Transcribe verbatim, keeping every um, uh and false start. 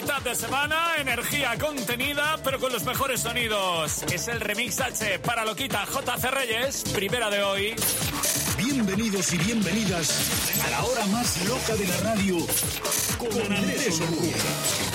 mitad de semana, energía contenida, pero con los mejores sonidos. Es el Remix H para Loquita J C Reyes, primera de hoy. Bienvenidos y bienvenidas a la hora más loca de la radio con Andrés Orujo.